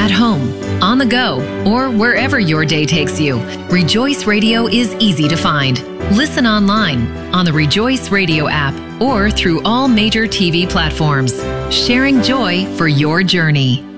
at home, on the go, or wherever your day takes you, Rejoice Radio is easy to find. Listen online, on the Rejoice Radio app, or through all major TV platforms. Sharing joy for your journey.